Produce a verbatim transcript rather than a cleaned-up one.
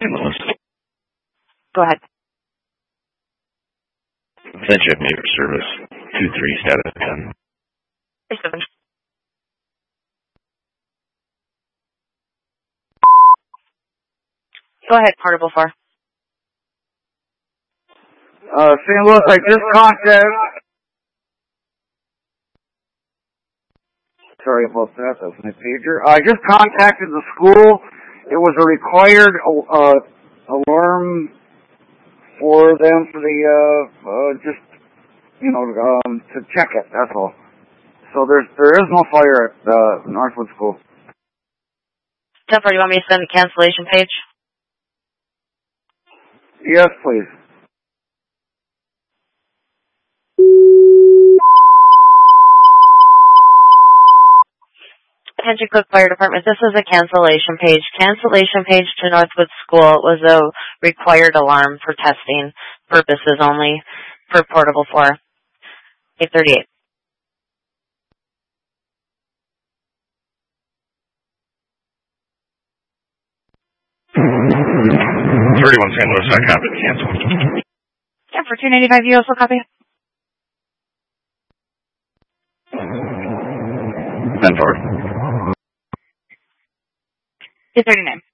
Go ahead. Friendship neighbor service, two three status ten. three seven. Go ahead, Portable four. Uh, Saint Louis, I just contacted... Sorry about that, that was my pager. I just contacted the school. It was a required uh, alarm for them for the, uh, uh, just, you know, um, to check it, that's all. So there's, there is no fire at uh, Northwood School. Jennifer, you want me to send a cancellation page? Yes, please. Attention Cook Fire Department, this is a cancellation page. Cancellation page to Northwood School was a required alarm for testing purposes only for Portable four. eight thirty-eight. thirty-one Saint Louis, I copy. Cancel. Yeah, for two ninety-five, you also copy? ten forward. two thirty-nine.